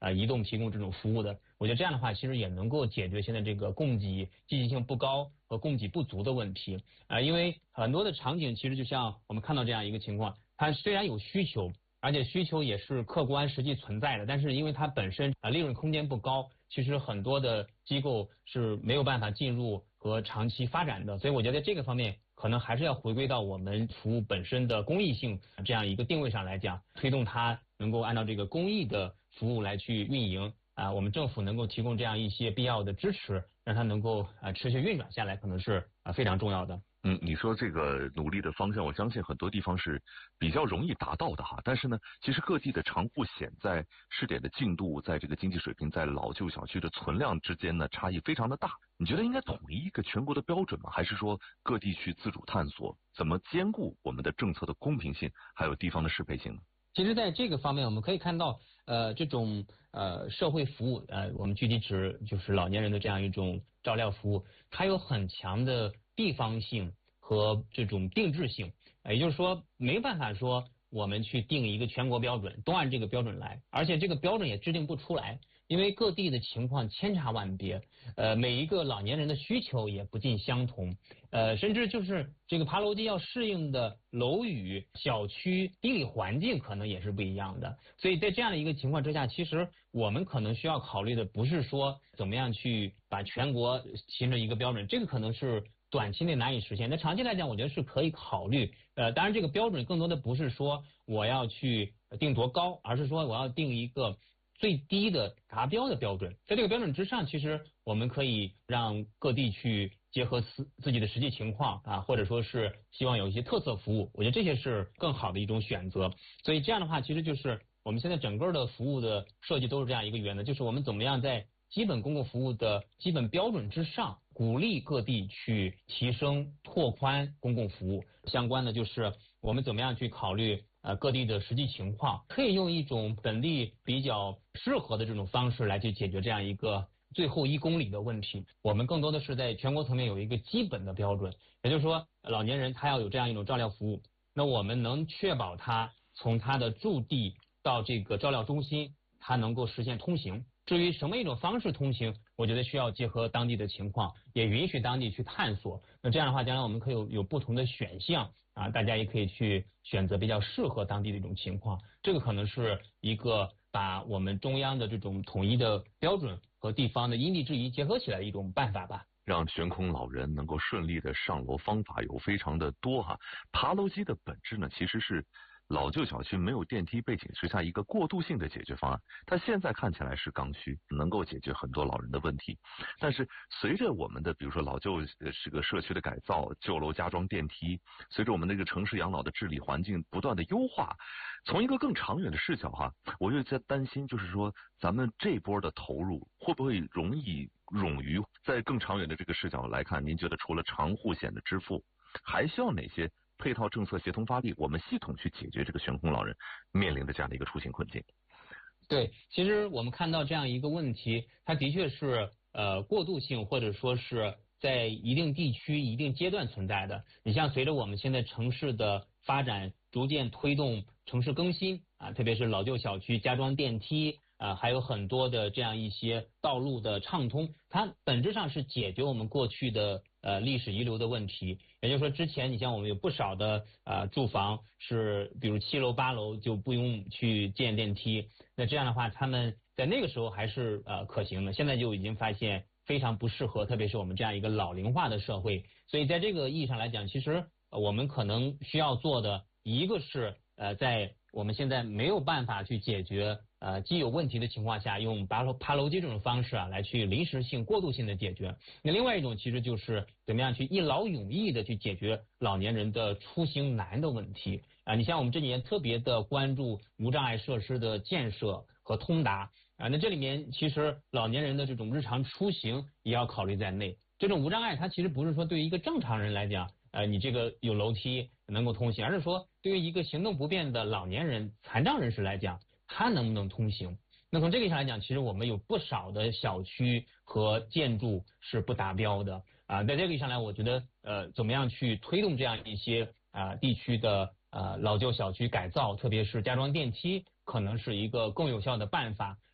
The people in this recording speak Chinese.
移动提供这种服务的。我觉得这样的话，其实也能够解决现在这个供给积极性不高和供给不足的问题。因为很多的场景其实就像我们看到这样一个情况，它虽然有需求，而且需求也是客观实际存在的，但是因为它本身利润空间不高，其实很多的机构是没有办法进入和长期发展的。所以我觉得这个方面可能还是要回归到我们服务本身的公益性这样一个定位上来讲，推动它能够按照这个公益的服务来去运营。我们政府能够提供这样一些必要的支持，让它能够持续运转下来，可能是非常重要的。 你说这个努力的方向，我相信很多地方是比较容易达到的哈。但是呢，其实各地的长户险在试点的进度，在这个经济水平，在老旧小区的存量之间呢，差异非常的大。你觉得应该统一一个全国的标准吗？还是说各地去自主探索，怎么兼顾我们的政策的公平性，还有地方的适配性呢？ 其实在这个方面我们可以看到这种社会服务我们具体指就是老年人的这样一种照料服务，它有很强的地方性和这种定制性，也就是说没办法说我们去定一个全国标准都按这个标准来，而且这个标准也制定不出来，因为各地的情况千差万别，每一个老年人的需求也不尽相同，甚至就是这个爬楼机要适应的楼宇、小区、地理环境可能也是不一样的。所以在这样的一个情况之下，其实我们可能需要考虑的不是说怎么样去把全国形成一个标准，这个可能是短期内难以实现。那长期来讲，我觉得是可以考虑。当然这个标准更多的不是说我要去定多高，而是说我要定一个最低的达标的标准，在这个标准之上，其实我们可以让各地去结合自己的实际情况或者说是希望有一些特色服务，我觉得这些是更好的一种选择。所以这样的话，其实就是我们现在整个的服务的设计都是这样一个原则，就是我们怎么样在基本公共服务的基本标准之上，鼓励各地去提升拓宽公共服务。相关的就是我们怎么样去考虑各地的实际情况，可以用一种本地比较适合的这种方式来去解决这样一个最后1公里的问题。我们更多的是在全国层面有一个基本的标准，也就是说老年人他要有这样一种照料服务，那我们能确保他从他的驻地到这个照料中心他能够实现通行。至于什么一种方式通行，我觉得需要结合当地的情况，也允许当地去探索。那这样的话，将来我们可以有不同的选项大家也可以去选择比较适合当地的一种情况。这个可能是一个把我们中央的这种统一的标准和地方的因地制宜结合起来的一种办法吧。 让悬空老人能够顺利的上楼方法有非常的多哈。爬楼机的本质呢，其实是老旧小区没有电梯背景之下一个过渡性的解决方案，它现在看起来是刚需，能够解决很多老人的问题。但是随着我们的比如说老旧这个社区的改造，旧楼加装电梯，随着我们那个城市养老的治理环境不断的优化，从一个更长远的视角哈，我就在担心，就是说咱们这波的投入会不会冗余？在更长远的这个视角来看，您觉得除了长户险的支付，还需要哪些配套政策协同发力，我们系统去解决这个悬空老人面临的这样的一个出行困境？ 对，其实我们看到这样一个问题，它的确是过渡性或者说是在一定地区一定阶段存在的。你像随着我们现在城市的发展，逐渐推动城市更新特别是老旧小区加装电梯还有很多的这样一些道路的畅通，它本质上是解决我们过去的历史遗留的问题。也就是说，之前你像我们有不少的住房是比如7楼8楼就不用去建电梯，那这样的话他们在那个时候还是可行的，现在就已经发现非常不适合，特别是我们这样一个老龄化的社会。所以在这个意义上来讲，其实我们可能需要做的一个是在我们现在没有办法去解决既有问题的情况下，用爬楼机这种方式来去临时性过渡性的解决。那另外一种其实就是怎么样去一劳永逸的去解决老年人的出行难的问题你像我们这几年特别的关注无障碍设施的建设和通达那这里面其实老年人的这种日常出行也要考虑在内。这种无障碍它其实不是说对于一个正常人来讲你这个有楼梯能够通行，而是说对于一个行动不便的老年人、残障人士来讲，他能不能通行？那从这个意义上来讲，其实我们有不少的小区和建筑是不达标的在这个意义上来，我觉得怎么样去推动这样一些地区的老旧小区改造，特别是加装电梯，可能是一个更有效的办法。